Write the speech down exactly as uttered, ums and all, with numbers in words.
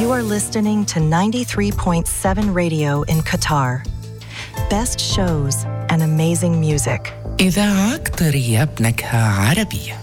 You are listening to ninety-three point seven radio in Qatar. Best shows and amazing music. إذاعة قطرية بنكهة عربية.